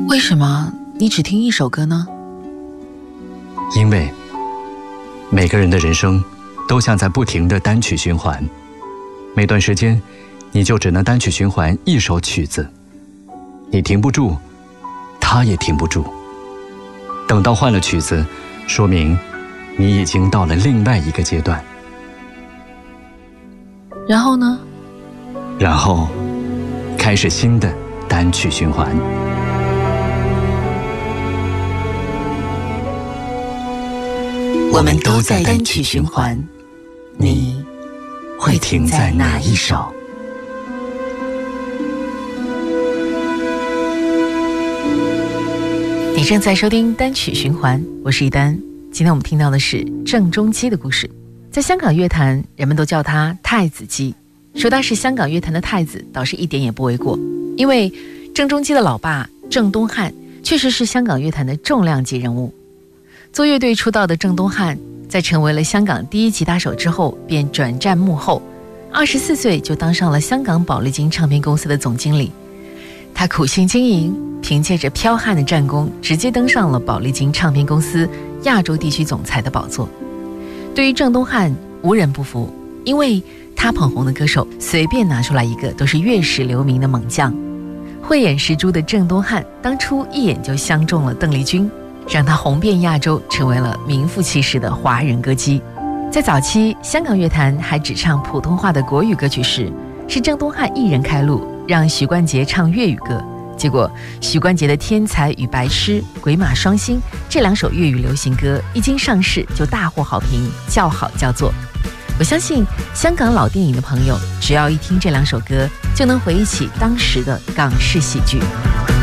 为什么你只听一首歌呢？ 因为每个人的人生都像在不停的单曲循环，每段时间你就只能单曲循环一首曲子，你停不住，他也停不住。等到换了曲子，说明你已经到了另外一个阶段。 然后呢？ 然后开始新的单曲循环。 我们都在单曲循环，你会停在哪一首？你正在收听单曲循环，我是一丹。今天我们听到的是郑中基的故事。在香港乐坛，人们都叫他太子基。说他是香港乐坛的太子，倒是一点也不为过。因为郑中基的老爸郑东汉确实是香港乐坛的重量级人物。做乐队出道的郑东汉，在成为了香港第一吉他手之后，便转战幕后。24岁就当上了香港宝丽金唱片公司的总经理。他苦心经营，凭借着剽悍的战功，直接登上了宝丽金唱片公司亚洲地区总裁的宝座。对于郑东汉，无人不服，因为他捧红的歌手随便拿出来一个都是月史留名的猛将。慧眼识珠的郑东汉当初一眼就相中了邓丽君，让他红遍亚洲，成为了名副其实的华人歌姬。在早期香港乐坛还只唱普通话的国语歌曲时，是郑东汉一人开路，让许冠杰唱粤语歌。结果许冠杰的《天才与白痴》、鬼马双星这两首粤语流行歌一经上市就大获好评，叫好叫座。我相信香港老电影的朋友，只要一听这两首歌，就能回忆起当时的港式喜剧。